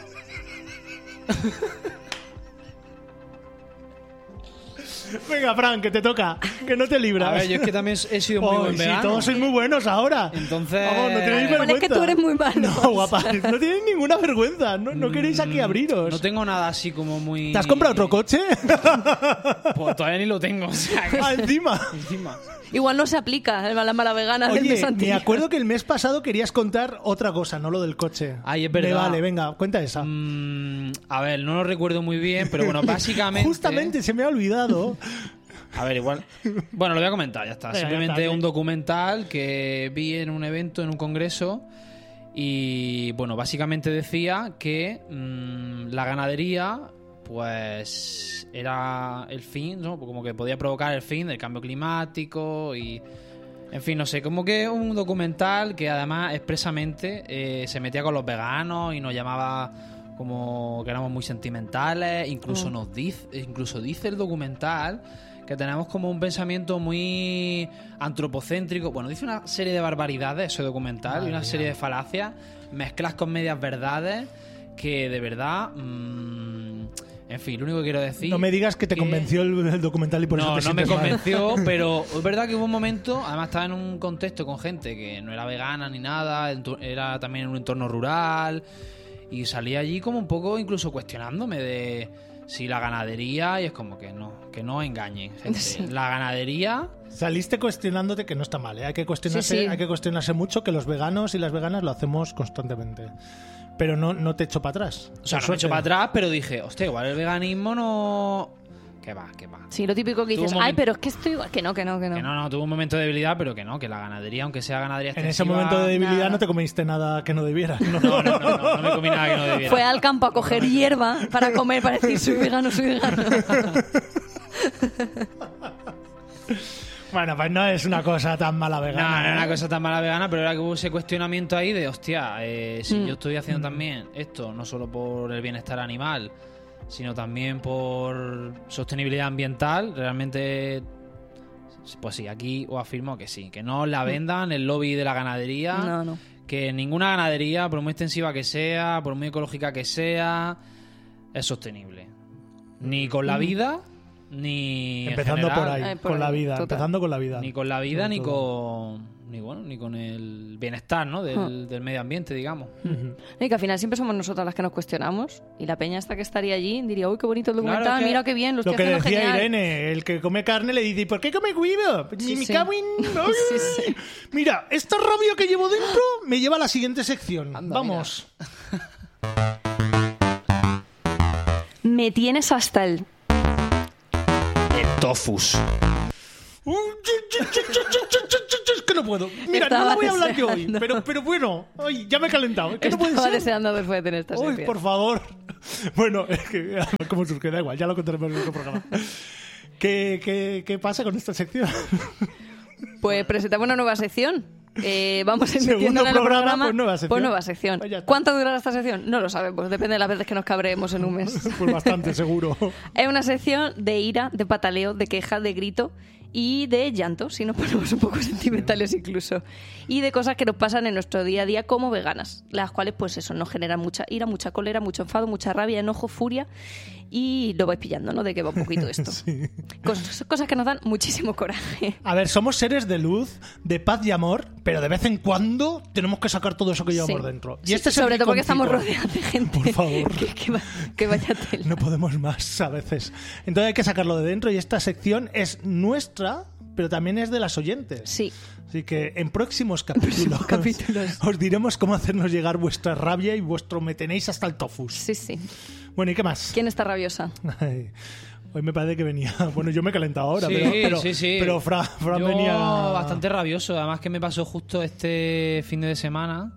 S2: Venga, Fran, que te toca. Que no te libras.
S4: A ver, yo es que también he sido muy
S2: Oh,
S4: buen
S2: sí,
S4: vegano.
S2: todos sois muy buenos ahora.
S4: Entonces-
S2: Vamos, no tenéis
S4: Bueno,
S2: vergüenza.
S1: es que tú eres muy malo.
S2: No, guapa, no tenéis ninguna vergüenza. No, no queréis aquí abriros.
S4: No tengo nada así como muy...
S2: ¿Te has comprado otro coche?
S4: Pues todavía ni lo tengo. O sea, que-
S2: Ah, encima.
S4: encima.
S1: Igual no se aplica el la mala vegana del
S2: Oye,
S1: mes
S2: me
S1: anterior.
S2: acuerdo que el mes pasado querías contar otra cosa, no lo del coche.
S4: Ay, es verdad.
S2: Me vale, venga, cuenta esa.
S4: Mm, a ver, no lo recuerdo muy bien, pero bueno, básicamente...
S2: Justamente se me ha olvidado.
S4: A ver, igual... Bueno, lo voy a comentar, ya está.
S2: Venga, ya
S4: Simplemente
S2: está.
S4: un documental que vi en un evento, en un congreso, y bueno, básicamente decía que mm, la ganadería pues era el fin, ¿no? Como que podía provocar el fin del cambio climático y... En fin, no sé, como que un documental que además expresamente eh, se metía con los veganos y nos llamaba como que éramos muy sentimentales, incluso
S1: Oh.
S4: nos dice, incluso dice el documental que tenemos como un pensamiento muy antropocéntrico. Bueno, dice una serie de barbaridades ese documental
S2: Madre
S4: y una
S2: mía.
S4: serie de falacias mezclas con medias verdades que de verdad... mmm, en fin, lo único que quiero decir...
S2: No me digas que te
S4: que-
S2: convenció el, el documental y por
S4: no,
S2: eso te
S4: no me
S2: sientes mal.
S4: convenció, pero es verdad que hubo un momento, además estaba en un contexto con gente que no era vegana ni nada, entu- era también en un entorno rural, y salí allí como un poco incluso cuestionándome de si la ganadería, y es como que no, que no engañen, gente.
S1: Sí.
S4: La ganadería...
S2: Saliste cuestionándote que no está mal, ¿eh? Hay que cuestionarse,
S1: Sí, sí.
S2: hay que cuestionarse mucho, que los veganos y las veganas lo hacemos constantemente. Pero no, no te echo para atrás.
S4: O sea,
S2: Por
S4: no me echo
S2: suerte.
S4: para atrás, pero dije, hostia, igual el veganismo no... Que va, que va.
S1: Sí, lo típico que
S4: Tuvo
S1: dices,
S4: un
S1: ay,
S4: momento-
S1: pero es que estoy igual. Que no, que no, que no.
S4: Que no, no, tuvo un momento de debilidad, pero que no, que la ganadería, aunque sea ganadería
S2: En ese
S4: extensiva...
S2: momento de debilidad
S1: nada.
S2: no te comiste nada que no debieras. ¿no?
S4: No, no, no, no, no me comí nada que no debiera.
S1: Fue al campo a coger hierba para comer, para decir, soy vegano, soy vegano.
S2: Bueno, pues no es una cosa tan mala
S4: No,
S2: vegana.
S4: no era
S2: ¿eh?
S4: una cosa tan mala vegana, pero era que hubo ese cuestionamiento ahí de, hostia, eh, si
S1: Mm.
S4: yo estoy haciendo también esto, no solo por el bienestar animal, sino también por sostenibilidad ambiental, realmente, pues sí, aquí os afirmo que sí, que no la vendan el lobby de la ganadería,
S1: No, no.
S4: que ninguna ganadería, por muy extensiva que sea, por muy ecológica que sea, es sostenible. Ni con la vida, ni en
S2: Empezando
S4: general,
S2: por ahí,
S1: Eh, por
S2: con la
S1: ahí,
S2: vida.
S1: total.
S2: Empezando con la vida.
S4: Ni con la vida,
S2: Sobre
S4: ni
S2: todo.
S4: con... Ni, bueno, ni con el bienestar, ¿no? Del, del medio ambiente, digamos.
S2: Ujú.
S1: Y que al final siempre somos nosotras las que nos cuestionamos. Y la peña esta que estaría allí diría, uy, qué bonito el documental,
S4: Claro, es que-
S1: mira qué bien, lo estoy
S2: Lo que
S1: haciendo
S2: decía
S1: genial.
S2: Irene, el que come carne le dice, ¿por qué come huevo?
S1: Sí,
S2: Ni me
S1: sí.
S2: cago en... ¡Ay!
S1: Sí, sí.
S2: Mira, esta rabia que llevo dentro me lleva a la siguiente sección.
S4: Anda,
S2: Vamos.
S1: Me tienes hasta el...
S4: El tofus.
S2: Es que no puedo. Mira,
S1: Estaba
S2: no la voy a hablar yo hoy.
S1: deseando.
S2: Pero, pero bueno, ay, ya me he calentado. Es que no puede
S1: Estaba
S2: ser.
S1: deseando después de tener esta
S2: Uy,
S1: sección.
S2: por favor. Bueno, es que como surge, da igual, ya lo contaremos en otro programa. ¿Qué, qué, qué pasa con esta sección?
S1: Pues presentamos una nueva sección. Eh, vamos
S2: Segundo
S1: metiéndola en el
S2: programa,
S1: programa.
S2: pues nueva sección.
S1: Pues nueva sección.
S2: Pues ya está.
S1: ¿Cuánto durará esta sección? No lo sabemos, depende de las veces que nos cabremos en un mes.
S2: Pues bastante, seguro.
S1: Es una sección de ira, de pataleo, de queja, de grito y de llanto, si nos ponemos un poco sentimentales incluso. Y de cosas que nos pasan en nuestro día a día como veganas, las cuales pues eso nos generan mucha ira, mucha cólera, mucho enfado, mucha rabia, enojo, furia y lo vais pillando, ¿no? De qué va un poquito esto.
S2: Sí.
S1: Cosas, cosas que nos dan muchísimo coraje.
S2: A ver, somos seres de luz, de paz y amor, pero de vez en cuando tenemos que sacar todo eso que llevamos
S1: Sí.
S2: dentro. Y
S1: Sí,
S2: este es el
S1: sobre todo porque estamos
S2: rinconcito.
S1: rodeados de gente
S2: Por favor.
S1: que, que va- que vaya tela.
S2: No podemos más a veces. Entonces hay que sacarlo de dentro y esta sección es nuestra, pero también es de las oyentes.
S1: Sí.
S2: Así que en próximos capítulos,
S1: capítulos.
S2: os diremos cómo hacernos llegar vuestra rabia y vuestro me tenéis hasta el tofus.
S1: Sí, sí.
S2: Bueno, ¿y qué más?
S1: ¿Quién está rabiosa?
S2: Ay, hoy me parece que venía... Bueno, yo me he calentado ahora,
S4: Sí,
S2: pero, pero,
S4: sí, sí.
S2: pero Fran, Fran
S4: Yo
S2: venía...
S4: bastante rabioso. Además que me pasó justo este fin de semana.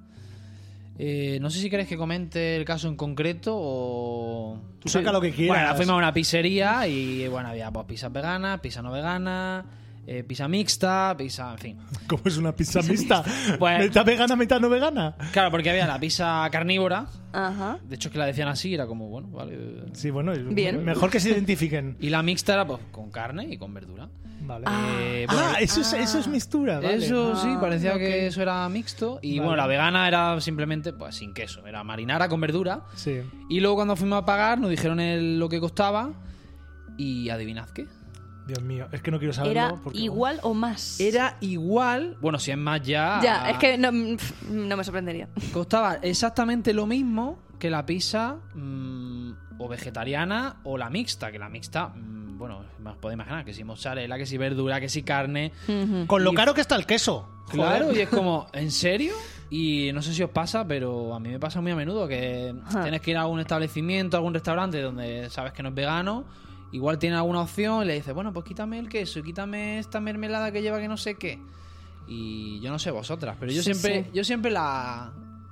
S4: Eh, no sé si queréis que comente el caso en concreto o...
S2: Tú saca lo que quieras.
S4: Bueno, fuimos a una pizzería y bueno, había pues, pizzas veganas, pizza no vegana, eh, pizza mixta, pizza... En fin.
S2: ¿Cómo es una pizza mixta?
S4: Pues-
S2: ¿Mitad vegana, mitad no vegana?
S4: Claro, porque había la pizza carnívora.
S1: Ajá.
S4: De hecho, es que la decían así, era como, bueno, vale.
S2: Sí, bueno,
S1: Bien.
S2: mejor que se identifiquen.
S4: Y la mixta era pues con carne y con verdura.
S2: Vale.
S4: Eh, bueno,
S2: Ah, eso es, eso es mixtura, vale.
S4: Eso sí,
S1: Ah,
S4: parecía
S1: ok.
S4: que eso era mixto. Y
S2: Vale.
S4: bueno, la vegana era simplemente pues sin queso, era marinara con verdura.
S2: Sí.
S4: Y luego cuando fuimos a pagar nos dijeron el- lo que costaba. Y adivinad qué.
S2: Dios mío, es que no quiero saberlo.
S1: ¿Era
S2: porque-
S1: igual o más?
S4: Era igual, bueno, si es más ya.
S1: Ya, es que no, pf, no me sorprendería.
S4: Costaba exactamente lo mismo que la pizza mm, o vegetariana o la mixta. Que la mixta, mm, bueno, me os podéis imaginar que si mozzarella, que si verdura, que si carne.
S1: Ujú.
S2: Con lo
S4: y-
S2: caro que está el queso.
S4: Claro,
S2: Joder.
S4: y es como, ¿en serio? Y no sé si os pasa, pero a mí me pasa muy a menudo que
S1: Ajá.
S4: tienes que ir a algún establecimiento, a algún restaurante donde sabes que no es vegano, igual tiene alguna opción y le dices, bueno, pues quítame el queso y quítame esta mermelada que lleva que no sé qué. Y yo no sé vosotras, pero yo
S1: Sí,
S4: siempre
S1: sí.
S4: yo siempre la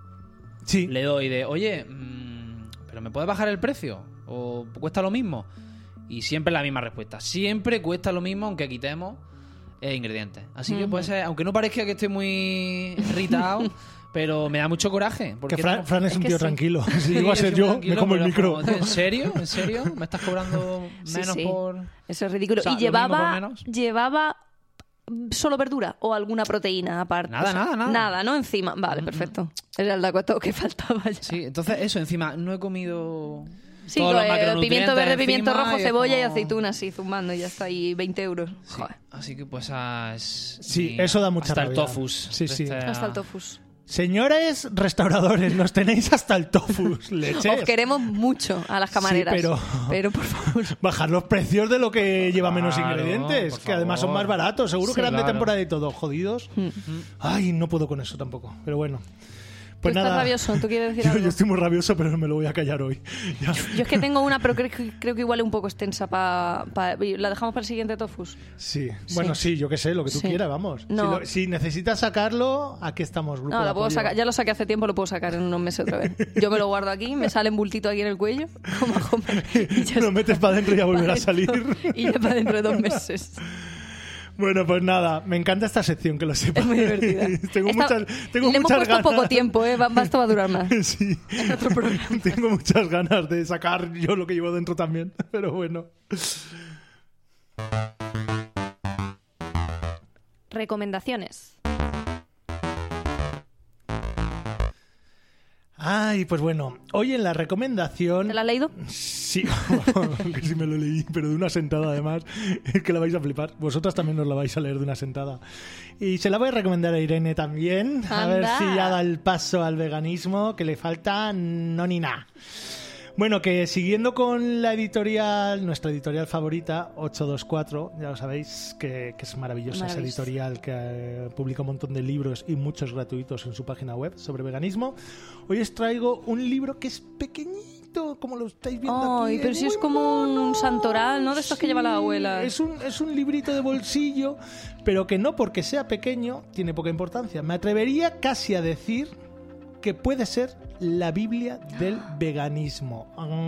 S2: Sí.
S4: le doy de, oye, mm, ¿pero me puedes bajar el precio? ¿O cuesta lo mismo? Y siempre la misma respuesta. Siempre cuesta lo mismo aunque quitemos eh, ingredientes. Así que
S1: Ujú.
S4: puede ser, aunque no parezca que estoy muy irritado, pero me da mucho coraje. Porque
S2: Que Fran,
S4: no-
S2: Fran es,
S1: es
S2: un
S1: que
S2: tío
S1: sí.
S2: tranquilo. Si
S4: Sí,
S2: iba a ser
S4: soy
S2: yo,
S4: tranquilo,
S2: me como el
S4: pero
S2: micro.
S4: como, ¿en serio? ¿En serio? ¿Me estás cobrando
S1: Sí,
S4: menos
S1: sí.
S4: por...?
S1: Eso es ridículo.
S4: O sea,
S1: ¿Y
S4: lo mismo por
S1: llevaba,
S4: menos.
S1: llevaba solo verdura o alguna proteína aparte?
S4: Nada,
S1: O sea,
S4: nada, nada.
S1: Nada, ¿no? Encima. Vale,
S4: Mm,
S1: perfecto. Era el dato que faltaba ya.
S4: Sí, entonces eso, encima, no he comido...
S1: Sí,
S4: todos los
S1: eh,
S4: macronutrientes
S1: pimiento verde, pimiento
S4: encima
S1: rojo,
S4: y es
S1: cebolla y
S4: como-
S1: aceituna así zumbando y ya está ahí veinte euros.
S4: Sí,
S1: Joder.
S4: así que pues ah, es...
S2: Sí,
S4: mi-
S2: eso da mucha
S4: hasta
S2: rabia.
S4: el tofus.
S2: Sí, sí.
S4: Este-
S1: Hasta el tofus.
S2: Señores restauradores, nos tenéis hasta el tofus. Leches.
S1: Os queremos mucho a las camareras.
S2: Sí, pero-
S1: Pero por favor.
S2: Bajar los precios de lo que lleva menos
S4: Claro,
S2: ingredientes,
S4: por
S2: que además son
S4: favor.
S2: más baratos. Seguro
S1: Sí.
S2: que eran de
S4: Claro.
S2: temporada y todo. Jodidos.
S1: Mm.
S2: Ay, no puedo con eso tampoco. Pero bueno. Pues
S1: Tú estás
S2: nada.
S1: rabioso, ¿tú quieres decir
S2: Yo,
S1: algo?
S2: yo estoy muy rabioso, pero me lo voy a callar hoy. Ya.
S1: Yo es que tengo una, pero creo, que- creo que igual es un poco extensa para... ¿La dejamos para el siguiente tofus?
S2: Sí. Bueno, sí, yo qué sé, lo que tú
S1: Sí.
S2: quieras, vamos.
S1: No.
S2: Si, lo- si necesitas sacarlo, aquí estamos, grupo
S1: No,
S2: de
S1: la puedo
S2: apoyo.
S1: sacar, ya lo saqué hace tiempo, lo puedo sacar en unos meses otra vez. Yo me lo guardo aquí, me sale un bultito aquí en el cuello, como a Homer, y ya
S2: Lo
S1: está.
S2: metes para adentro y ya volverá a
S1: Pa'
S2: salir.
S1: dentro, Y ya para dentro de dos meses.
S2: Bueno, pues nada, me encanta esta sección, que lo sepas.
S1: Es muy divertida.
S2: tengo
S1: Esta-
S2: muchas, tengo
S1: Le hemos
S2: muchas
S1: puesto
S2: ganas.
S1: poco tiempo, ¿eh? Va- va- Esto va a durar más.
S2: Sí.
S1: En otro programa.
S2: Tengo muchas ganas de sacar yo lo que llevo dentro también, pero bueno.
S1: Recomendaciones.
S2: Ay, pues bueno, hoy en la recomendación...
S1: ¿Te la has leído?
S2: Sí, que sí me lo leí, pero de una sentada además, es que la vais a flipar. Vosotras también os la vais a leer de una sentada. Y se la voy a recomendar a Irene también, a
S1: Anda.
S2: ver si ya da el paso al veganismo, que le falta no ni nada. Bueno, que siguiendo con la editorial, nuestra editorial favorita, ocho dos cuatro, ya lo sabéis, que, que es maravillosa esa
S1: Maravilloso.
S2: editorial que eh, publica un montón de libros y muchos gratuitos en su página web sobre veganismo. Hoy os traigo un libro que es pequeñito, como lo estáis viendo
S1: Ay,
S2: aquí.
S1: pero si es como un santoral, ¿no? De estos que lleva la abuela.
S2: Es un, es un librito de bolsillo, pero que no porque sea pequeño tiene poca importancia. Me atrevería casi a decir que puede ser la Biblia del veganismo.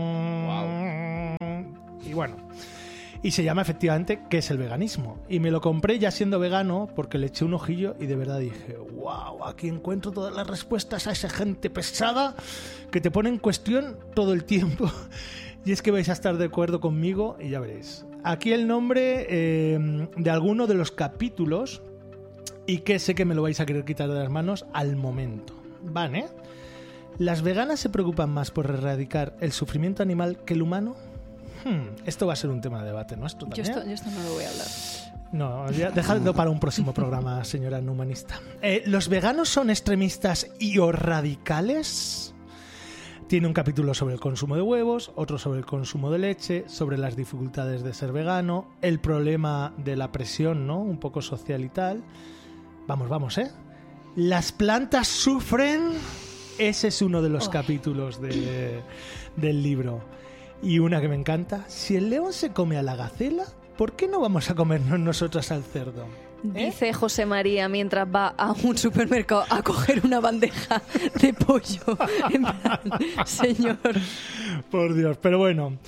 S2: Y bueno, y se llama efectivamente ¿Qué es el veganismo? Y me lo compré ya siendo vegano porque le eché un ojillo y de verdad dije, wow, aquí encuentro todas las respuestas a esa gente pesada que te pone en cuestión todo el tiempo. Y es que vais a estar de acuerdo conmigo y ya veréis. Aquí el nombre eh, de alguno de los capítulos y que sé que me lo vais a querer quitar de las manos al momento. ¿Van, eh? ¿Las veganas se preocupan más por erradicar el sufrimiento animal que el humano? Hmm, esto va a ser un tema de debate nuestro
S1: Yo
S2: también.
S1: esto, yo esto no lo voy a hablar.
S2: No, ya, dejadlo para un próximo programa, señora no humanista. Eh, ¿Los veganos son extremistas y o radicales? Tiene un capítulo sobre el consumo de huevos, otro sobre el consumo de leche, sobre las dificultades de ser vegano, el problema de la presión, ¿no? Un poco social y tal. Vamos, vamos, ¿eh? ¿Las plantas sufren? Ese es uno de los
S1: Oh.
S2: capítulos de, del libro. Y una que me encanta. Si el león se come a la gacela, ¿por qué no vamos a comernos nosotras al cerdo? ¿Eh?
S1: Dice José María mientras va a un supermercado a coger una bandeja de pollo. En plan, señor.
S2: Por Dios, pero bueno.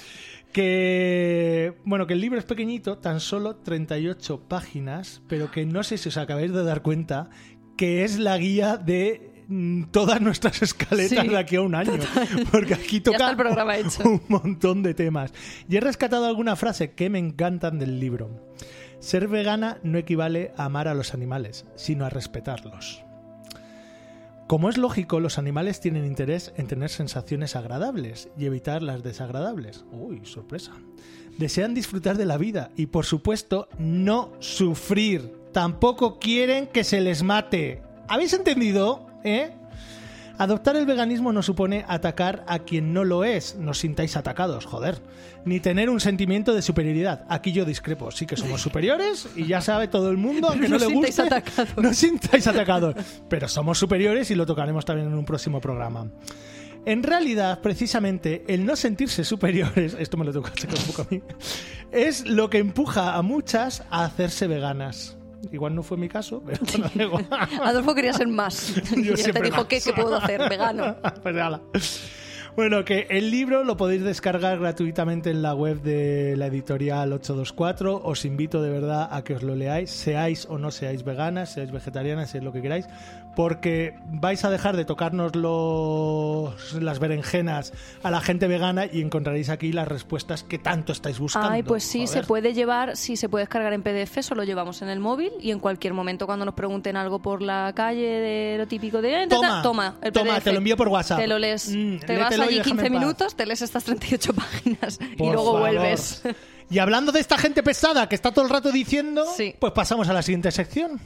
S2: Que bueno, que el libro es pequeñito, tan solo treinta y ocho páginas, pero que no sé si os acabáis de dar cuenta que es la guía de mm, todas nuestras escaletas
S1: Sí,
S2: de aquí a un año, porque aquí
S1: Ya está
S2: toca
S1: el programa hecho.
S2: un montón de temas. Y he rescatado alguna frase que me encantan del libro. Ser vegana no equivale a amar a los animales, sino a respetarlos. Como es lógico, los animales tienen interés en tener sensaciones agradables y evitar las desagradables. Uy, sorpresa. Desean disfrutar de la vida y, por supuesto, no sufrir. Tampoco quieren que se les mate. ¿Habéis entendido? ¿Eh? Adoptar el veganismo no supone atacar a quien no lo es. No os sintáis atacados, joder. Ni tener un sentimiento de superioridad. Aquí yo discrepo. Sí que somos superiores y ya sabe todo el mundo, aunque
S1: Pero
S2: no,
S1: no
S2: le
S1: sintáis
S2: guste.
S1: atacados.
S2: No os sintáis atacados. Pero somos superiores y lo tocaremos también en un próximo programa. En realidad, precisamente, el no sentirse superiores, esto me lo toca sacar un poco a mí, es lo que empuja a muchas a hacerse veganas. Igual no fue mi caso, pero bueno, da igual.
S1: Adolfo quería ser más.
S2: Yo
S1: Y ya te
S2: siempre
S1: dijo,
S2: más.
S1: ¿qué, ¿qué puedo hacer? Vegano.
S2: Pues ala. Bueno, que el libro lo podéis descargar gratuitamente en la web de la editorial ocho dos cuatro. Os invito de verdad a que os lo leáis, seáis o no seáis veganas, seáis vegetarianas, seáis lo que queráis, porque vais a dejar de tocarnos los, las berenjenas a la gente vegana y encontraréis aquí las respuestas que tanto estáis buscando.
S1: Ay, pues sí,
S2: Joder.
S1: se puede llevar, sí, se puede descargar en P D F, eso lo llevamos en el móvil y en cualquier momento cuando nos pregunten algo por la calle de lo típico de... eh, ta, ta,
S2: Toma,
S1: toma, el
S2: toma,
S1: P D F.
S2: te lo envío por WhatsApp.
S1: Te lo lees,
S2: Mm,
S1: te vas
S2: léetelo y
S1: allí
S2: déjame
S1: quince
S2: en paz.
S1: minutos, te lees estas treinta y ocho páginas y
S2: Por
S1: luego
S2: favor.
S1: vuelves.
S2: Y hablando de esta gente pesada que está todo el rato diciendo,
S1: Sí.
S2: pues pasamos a la siguiente sección.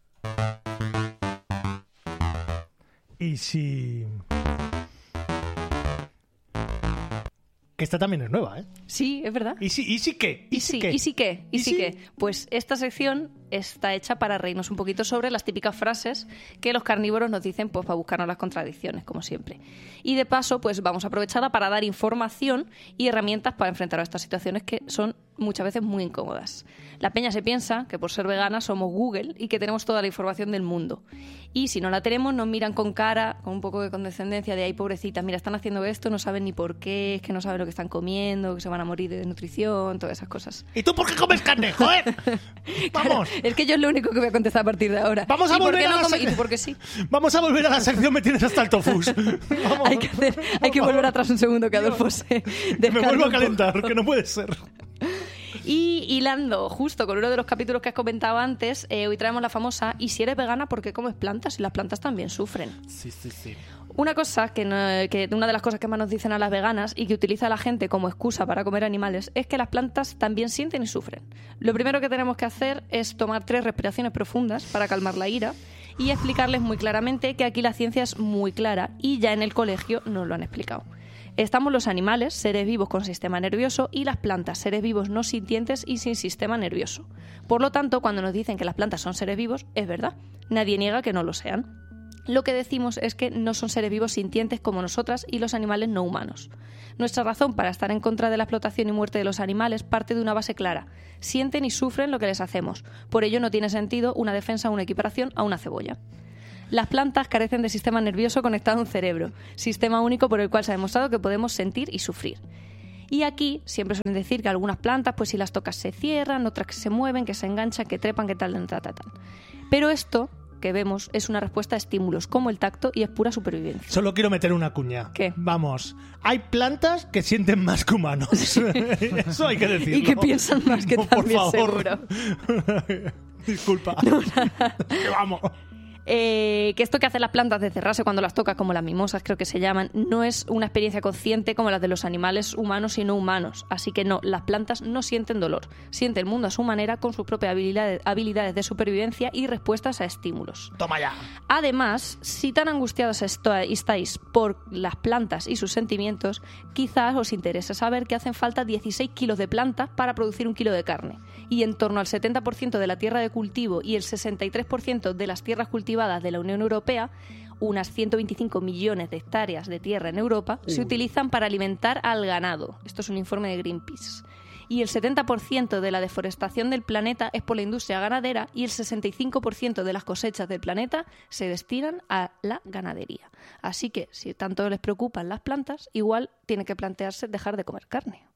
S2: Y si... Que esta también es nueva, ¿eh?
S1: Sí, es verdad.
S2: ¿Y si, y si qué?
S1: ¿Y sí,
S2: qué?
S1: ¿y sí qué? ¿Y,
S2: ¿Y
S1: sí
S2: sí?
S1: qué? Pues esta sección está hecha para reírnos un poquito sobre las típicas frases que los carnívoros nos dicen pues para buscarnos las contradicciones, como siempre. Y de paso, pues vamos a aprovecharla para dar información y herramientas para enfrentar a estas situaciones que son muchas veces muy incómodas. La peña se piensa que por ser vegana somos Google y que tenemos toda la información del mundo. Y si no la tenemos, nos miran con cara, con un poco de condescendencia de, ay, pobrecitas, mira, están haciendo esto, no saben ni por qué, es que no saben lo que están comiendo, que se van a morir de desnutrición, todas esas cosas.
S2: ¿Y tú por qué comes carne? ¡Joder! ¡Vamos!
S1: Es que yo es lo único que voy a contestar a partir de ahora.
S2: Vamos a
S1: ¿Y por
S2: volver
S1: qué
S2: a
S1: no
S2: la
S1: come-
S2: sec-
S1: ¿Y tú por qué sí?
S2: Vamos a volver a la sección, me tienes hasta el tofus. Vamos.
S1: Hay que, hacer- hay que volver atrás un segundo que Adolfo se
S2: Que me
S1: descarga
S2: vuelvo a
S1: un poco.
S2: calentar, que no puede ser.
S1: Y hilando justo con uno de los capítulos que has comentado antes, eh, hoy traemos la famosa ¿y si eres vegana por qué comes plantas? Y las plantas también sufren.
S2: Sí, sí, sí.
S1: Una cosa que, no, que una de las cosas que más nos dicen a las veganas y que utiliza la gente como excusa para comer animales es que las plantas también sienten y sufren. Lo primero que tenemos que hacer es tomar tres respiraciones profundas para calmar la ira y explicarles muy claramente que aquí la ciencia es muy clara y ya en el colegio nos lo han explicado. Estamos los animales, seres vivos con sistema nervioso, y las plantas, seres vivos no sintientes y sin sistema nervioso. Por lo tanto, cuando nos dicen que las plantas son seres vivos, es verdad. Nadie niega que no lo sean. Lo que decimos es que no son seres vivos sintientes como nosotras y los animales no humanos. Nuestra razón para estar en contra de la explotación y muerte de los animales parte de una base clara. Sienten y sufren lo que les hacemos. Por ello no tiene sentido una defensa o una equiparación a una cebolla. Las plantas carecen de sistema nervioso conectado a un cerebro, sistema único por el cual se ha demostrado que podemos sentir y sufrir. Y aquí siempre suelen decir que algunas plantas, pues si las tocas se cierran, otras que se mueven, que se enganchan, que trepan, que tal, tal, tal, tal. Pero esto que vemos es una respuesta a estímulos como el tacto y es pura supervivencia.
S2: Solo quiero meter una cuña.
S1: ¿Qué?
S2: Vamos, hay plantas que sienten más que humanos. Eso hay que decirlo.
S1: Y que piensan más que
S2: Por
S1: también,
S2: favor.
S1: seguro.
S2: Disculpa.
S1: No,
S2: Que vamos.
S1: Eh, que esto que hacen las plantas de cerrarse cuando las tocas, como las mimosas creo que se llaman, no es una experiencia consciente como las de los animales humanos y no humanos. Así que no, las plantas no sienten dolor. Sienten el mundo a su manera con sus propias habilidades, habilidades de supervivencia y respuestas a estímulos.
S2: Toma ya.
S1: Además, si tan angustiados esto- estáis por las plantas y sus sentimientos, quizás os interese saber que hacen falta dieciséis kilos de plantas para producir un kilo de carne. Y en torno al setenta por ciento de la tierra de cultivo y el sesenta y tres por ciento de las tierras cultivadas de la Unión Europea, unas ciento veinticinco millones de hectáreas de tierra en Europa, Uy. se utilizan para alimentar al ganado. Esto es un informe de Greenpeace. Y el setenta por ciento de la deforestación del planeta es por la industria ganadera y el sesenta y cinco por ciento de las cosechas del planeta se destinan a la ganadería. Así que, si tanto les preocupan las plantas, igual tiene que plantearse dejar de comer carne.